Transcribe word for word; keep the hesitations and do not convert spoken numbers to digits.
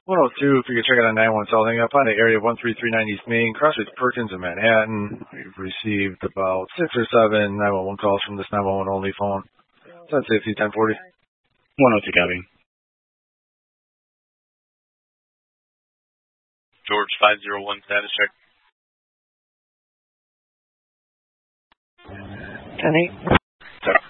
one oh two, if you could check out a nine one South. Up on the area of one three three nine East Main, Crossroads Perkins in Manhattan. We've received about six or seven nine one one calls from this nine one one only phone. That's safety ten forty. one oh two, copy. George five zero one, status check. ten eight.